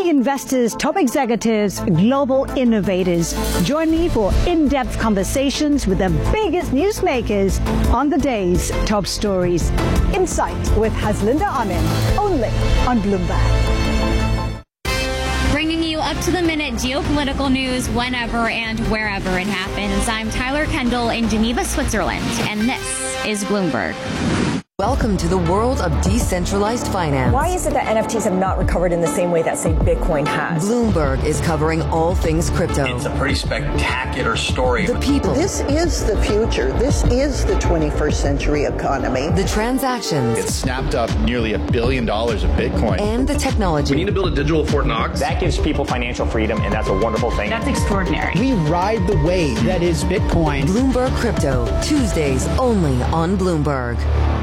key investors, top executives, global innovators. Join me for in-depth conversations with the biggest newsmakers on the day's top stories. Insight with Haslinda Amin, only on Bloomberg. Bringing you up-to-the-minute geopolitical news whenever and wherever it happens. I'm Tyler Kendall in Geneva, Switzerland, and this is Bloomberg. Welcome to the world of decentralized finance. Why is it that NFTs have not recovered in the same way that, say, Bitcoin has? Bloomberg is covering all things crypto. It's a pretty spectacular story. The people. This is the future. This is the 21st century economy. The transactions. It snapped up nearly $1 billion of Bitcoin. And the technology. We need to build a digital Fort Knox. That gives people financial freedom, and that's a wonderful thing. That's extraordinary. We ride the wave that is Bitcoin. Bloomberg Crypto, Tuesdays only on Bloomberg.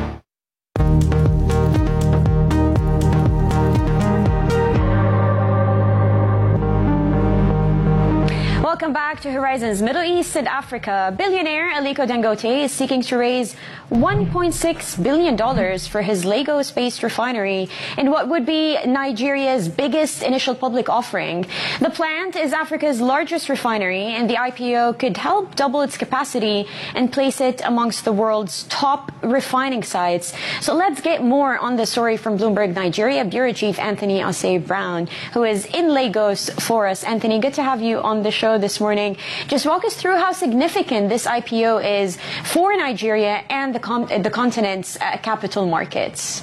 Welcome back to Horizons Middle East and Africa. Billionaire Aliko Dangote is seeking to raise $1.6 billion for his Lagos-based refinery in what would be Nigeria's biggest initial public offering. The plant is Africa's largest refinery, and the IPO could help double its capacity and place it amongst the world's top refining sites. So let's get more on the story from Bloomberg Nigeria Bureau Chief Anthony Osei Brown, who is in Lagos for us. Anthony, good to have you on the show this morning. Just walk us through how significant this IPO is for Nigeria and the continent's capital markets.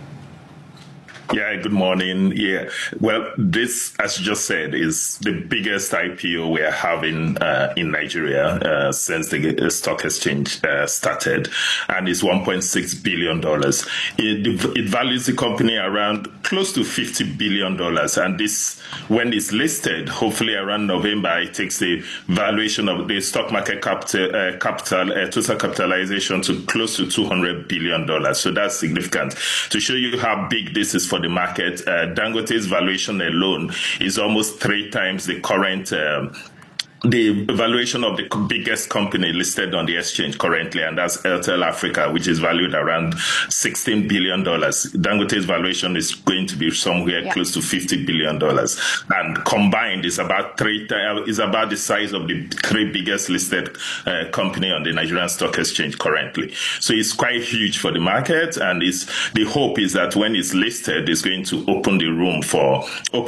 Yeah, good morning. Yeah, well, this, as you just said, is the biggest IPO we are having in Nigeria since the stock exchange started, and it's $1.6 billion. It values the company around close to $50 billion, and this, when it's listed, hopefully around November, it takes the valuation of the stock market total capitalization to close to $200 billion. So that's significant. To show you how big this is for the market, Dangote's valuation alone is almost 3 times the current the valuation of the biggest company listed on the exchange currently, and that's Airtel Africa, which is valued around $16 billion. Dangote's valuation is going to be somewhere close to $50 billion. And combined is about the size of the 3 biggest listed company on the Nigerian Stock Exchange currently. So it's quite huge for the market, and the hope is that when it's listed, it's going to open the room for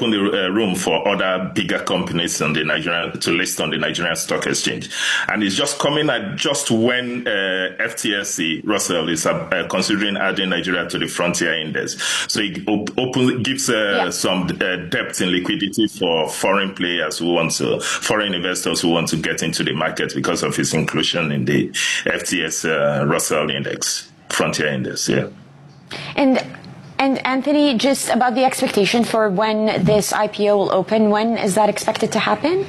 other bigger companies on the Nigerian to list on the Nigerian Stock Exchange. And it's just coming at just when FTSE Russell is considering adding Nigeria to the Frontier Index. So it gives some depth in liquidity for foreign investors who want to get into the market because of its inclusion in the FTSE Russell Index, Frontier Index. Yeah. And Anthony, just about the expectation for when this IPO will open, when is that expected to happen?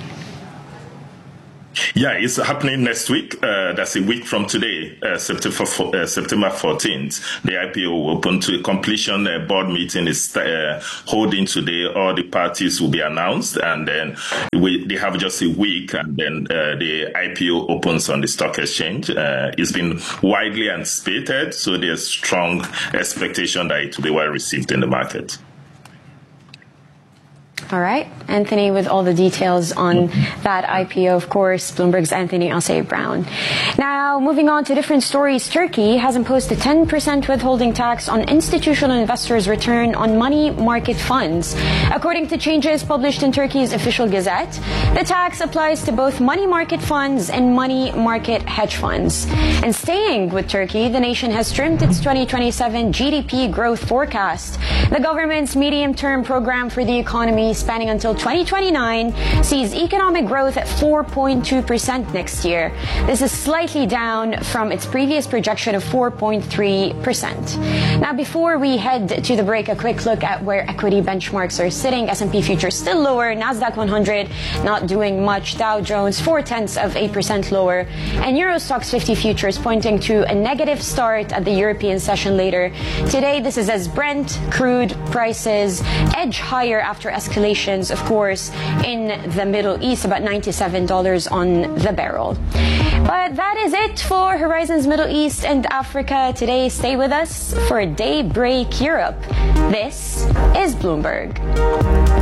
Yeah, it's happening next week. That's a week from today, September 14th. The IPO will open to completion. A board meeting is holding today. All the parties will be announced, and then they have just a week, and then the IPO opens on the stock exchange. It's been widely anticipated, so there's strong expectation that it will be well received in the market. All right. Anthony, with all the details on that IPO, of course, Bloomberg's Anthony Osei Brown. Now, moving on to different stories, Turkey has imposed a 10% withholding tax on institutional investors' return on money market funds. According to changes published in Turkey's official gazette, the tax applies to both money market funds and money market hedge funds. And staying with Turkey, the nation has trimmed its 2027 GDP growth forecast. The government's medium-term program for the economy spanning until 2029 sees economic growth at 4.2% next year. This is slightly down from its previous projection of 4.3%. Now, before we head to the break, a quick look at where equity benchmarks are sitting. S&P futures still lower, Nasdaq 100 not doing much, Dow Jones 0.4% lower, and Euro Stoxx 50 futures pointing to a negative start at the European session later today. This is as Brent crude prices edge higher after escalations, of course, in the Middle East, about $97 on the barrel. But that is it for Horizons Middle East and Africa today. Stay with us for Daybreak Europe. This is Bloomberg.